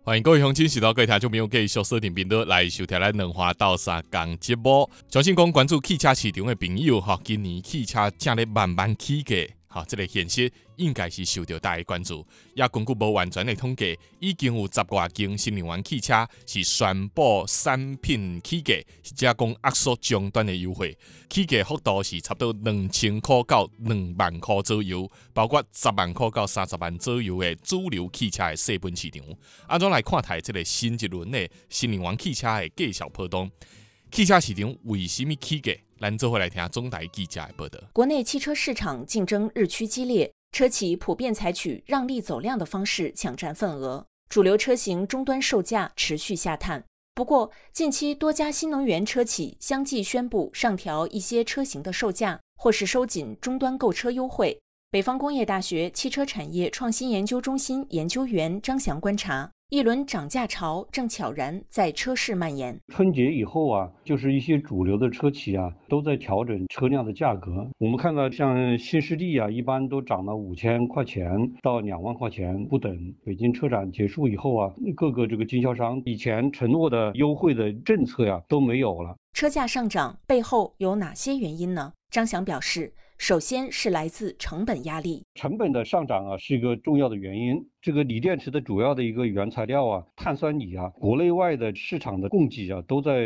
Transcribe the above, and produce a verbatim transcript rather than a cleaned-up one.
欢迎各位乡亲、时到各位听众朋友继续锁定频道来收听咱两花斗三共节目。相信讲关注汽车市场的朋友，哈，今年汽车正咧慢慢起价，哈，这个现实应该是受到大家关注。也根据无完全的统计，已经有十外间新能源汽车是宣布产品起价，或者讲压缩终端的优惠，起价幅度是差不多两千块到两万块左右，包括十万块到三十万左右的主流汽车的细分市场。安怎来看待这个新一轮的新能源汽车的价小波动？汽车市场为什么起价？咱做回来听中台记者的报道。 国内汽车市场竞争日趋激烈，车企普遍采取让利走量的方式抢占份额，主流车型终端售价持续下探。不过，近期多家新能源车企相继宣布上调一些车型的售价，或是收紧终端购车优惠。北方工业大学汽车产业创新研究中心研究员张翔观察，一轮涨价潮正悄然在车市蔓延。 春节以后啊，就是一些主流的车企啊，都在调整车辆的价格。我们看到像新势力啊，一般都涨了五千块钱到两万块钱不等。北京车展结束以后啊，各个这个经销商以前承诺的优惠的政策呀、啊、都没有了。 车价上涨背后有哪些原因呢？张翔表示，首先是来自成本压力， 成本的上涨啊是一个重要的原因。这个锂电池的主要的一个原材料啊，碳酸锂啊，国内外的市场的供给啊都在